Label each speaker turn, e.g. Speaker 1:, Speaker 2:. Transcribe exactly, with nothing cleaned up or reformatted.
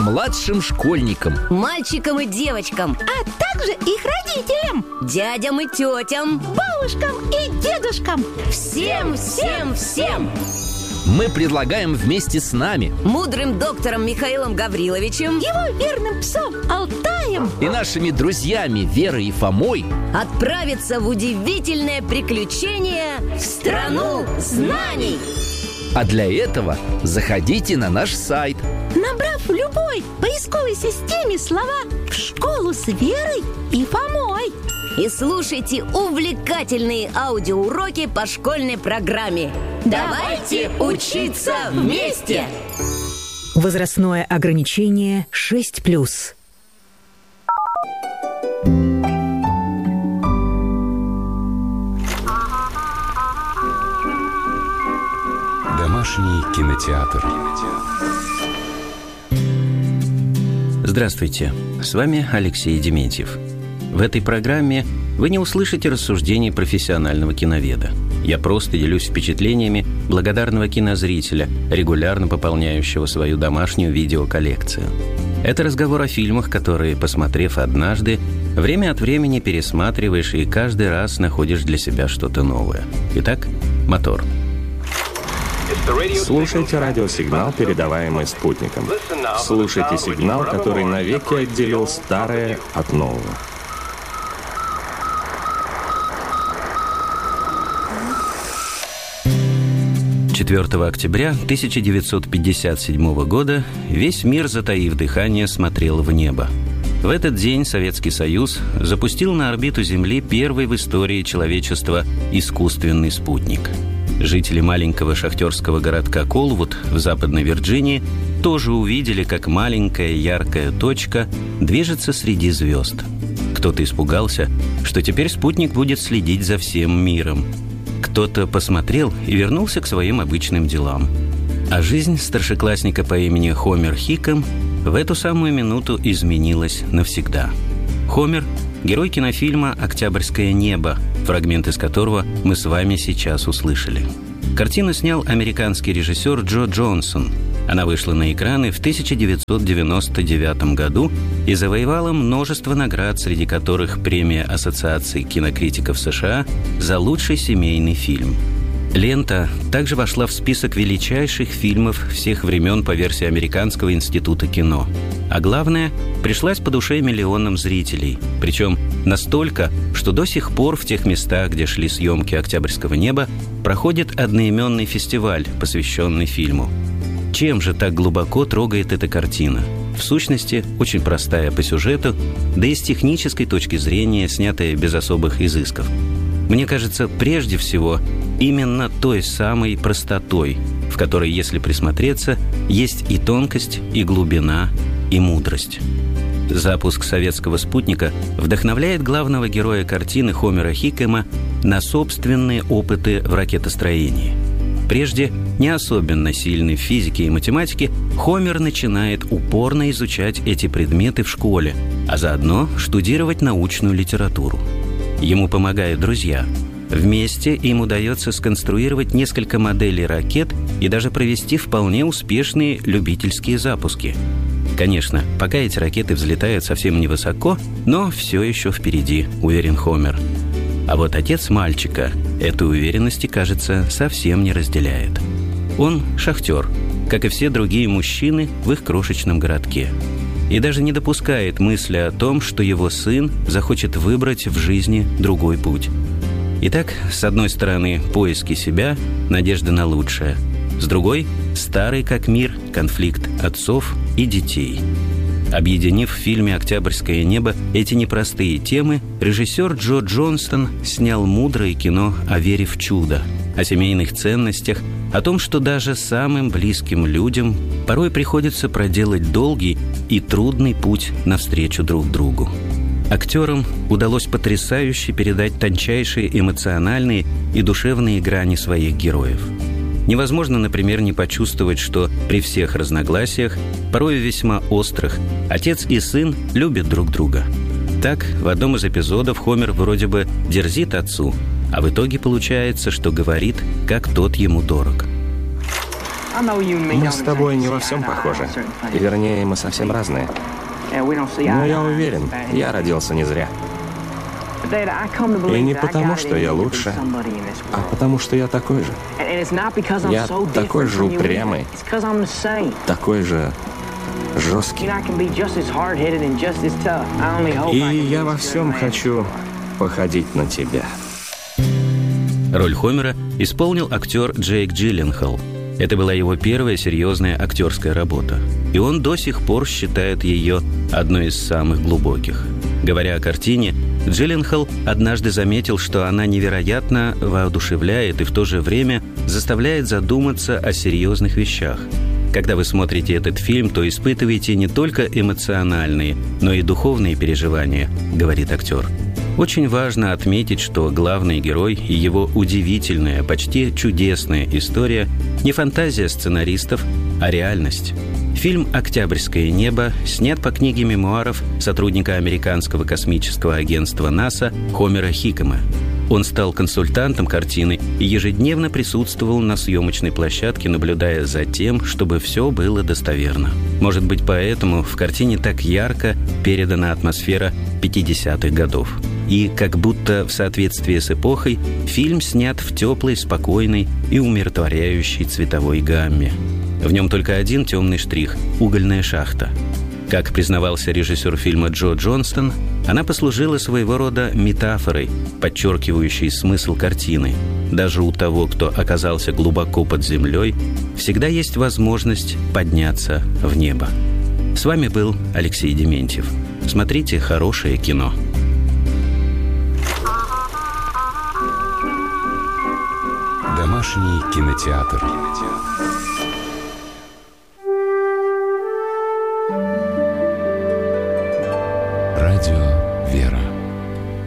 Speaker 1: младшим школьникам,
Speaker 2: мальчикам и девочкам,
Speaker 3: а также их родителям,
Speaker 2: дядям и тетям,
Speaker 3: бабушкам и дедушкам.
Speaker 2: Всем, всем, всем!
Speaker 1: мы предлагаем вместе с нами,
Speaker 2: мудрым доктором Михаилом Гавриловичем,
Speaker 3: его верным псом Алтаем
Speaker 1: и нашими друзьями Верой и Фомой
Speaker 2: отправиться в удивительное приключение в страну знаний.
Speaker 1: А для этого заходите на наш сайт.
Speaker 3: Набрав в любой поисковой системе слова «В школу с Верой и Фомой»,
Speaker 2: и слушайте увлекательные аудиоуроки по школьной программе. Давайте учиться вместе!
Speaker 4: Возрастное ограничение шесть плюс.
Speaker 5: Домашний кинотеатр.
Speaker 6: Здравствуйте, с вами Алексей Дементьев. В этой программе вы не услышите рассуждений профессионального киноведа. Я просто делюсь впечатлениями благодарного кинозрителя, регулярно пополняющего свою домашнюю видеоколлекцию. Это разговор о фильмах, которые, посмотрев однажды, время от времени пересматриваешь и каждый раз находишь для себя что-то новое. Итак, мотор.
Speaker 7: Слушайте радиосигнал, передаваемый спутником. Слушайте сигнал, который навеки отделил старое от нового.
Speaker 6: четвёртого октября тысяча девятьсот пятьдесят седьмого года весь мир, затаив дыхание, смотрел в небо. В этот день Советский Союз запустил на орбиту Земли первый в истории человечества искусственный спутник. Жители маленького шахтерского городка Колвуд в Западной Вирджинии тоже увидели, как маленькая яркая точка движется среди звезд. Кто-то испугался, что теперь спутник будет следить за всем миром. Кто-то посмотрел и вернулся к своим обычным делам. А жизнь старшеклассника по имени Хомер Хиком в эту самую минуту изменилась навсегда. Хомер – герой кинофильма «Октябрьское небо», фрагмент из которого мы с вами сейчас услышали. Картину снял американский режиссер Джо Джонсон. Она вышла на экраны в тысяча девятьсот девяносто девятом году и завоевала множество наград, среди которых премия Ассоциации кинокритиков США за лучший семейный фильм. Лента также вошла в список величайших фильмов всех времен по версии Американского института кино. А главное, пришлась по душе миллионам зрителей. Причем настолько, что до сих пор в тех местах, где шли съемки «Октябрьского неба», проходит одноименный фестиваль, посвященный фильму. Чем же так глубоко трогает эта картина? В сущности, очень простая по сюжету, да и с технической точки зрения снятая без особых изысков. Мне кажется, прежде всего, именно той самой простотой, в которой, если присмотреться, есть и тонкость, и глубина, и мудрость. Запуск советского спутника вдохновляет главного героя картины Хомера Хикема на собственные опыты в ракетостроении. Прежде не особенно сильный в физике и математике, Хомер начинает упорно изучать эти предметы в школе, а заодно штудировать научную литературу. Ему помогают друзья. Вместе им удается сконструировать несколько моделей ракет и даже провести вполне успешные любительские запуски. Конечно, пока эти ракеты взлетают совсем невысоко, но все еще впереди, уверен Хомер. А вот отец мальчика этой уверенности, кажется, совсем не разделяет. Он шахтер, как и все другие мужчины в их крошечном городке. И даже не допускает мысли о том, что его сын захочет выбрать в жизни другой путь. Итак, с одной стороны, поиски себя, надежда на лучшее. С другой – старый как мир конфликт отцов и детей. Объединив в фильме «Октябрьское небо» эти непростые темы, режиссер Джо Джонсон снял мудрое кино о вере в чудо, о семейных ценностях, о том, что даже самым близким людям порой приходится проделать долгий и трудный путь навстречу друг другу. Актерам удалось потрясающе передать тончайшие эмоциональные и душевные грани своих героев. Невозможно, например, не почувствовать, что при всех разногласиях, порой весьма острых, отец и сын любят друг друга. Так, в одном из эпизодов Хомер вроде бы дерзит отцу, а в итоге получается, что говорит, как тот ему дорог.
Speaker 7: Мы с тобой не во всем похожи. Вернее, мы совсем разные. Но я уверен, я родился не зря. И не потому, что я лучше, а потому, что я такой же. Я такой же упрямый, такой же жесткий. И я во всем хочу походить на тебя.
Speaker 6: Роль Хомера исполнил актер Джейк Джилленхол. Это была его первая серьезная актерская работа. И он до сих пор считает ее одной из самых глубоких. Говоря о картине, Джилленхол однажды заметил, что она невероятно воодушевляет и в то же время заставляет задуматься о серьезных вещах. Когда вы смотрите этот фильм, то испытываете не только эмоциональные, но и духовные переживания, говорит актер. Очень важно отметить, что главный герой и его удивительная, почти чудесная история не фантазия сценаристов, а реальность. Фильм «Октябрьское небо» снят по книге мемуаров сотрудника американского космического агентства НАСА Хомера Хикема. Он стал консультантом картины и ежедневно присутствовал на съемочной площадке, наблюдая за тем, чтобы все было достоверно. Может быть, поэтому в картине так ярко передана атмосфера пятидесятых годов. И, как будто в соответствии с эпохой, фильм снят в теплой, спокойной и умиротворяющей цветовой гамме. В нем только один темный штрих – угольная шахта. Как признавался режиссер фильма Джо Джонстон, она послужила своего рода метафорой, подчеркивающей смысл картины. Даже у того, кто оказался глубоко под землей, всегда есть возможность подняться в небо. С вами был Алексей Дементьев. Смотрите хорошее кино.
Speaker 5: Домашний кинотеатр. Радио «Вера».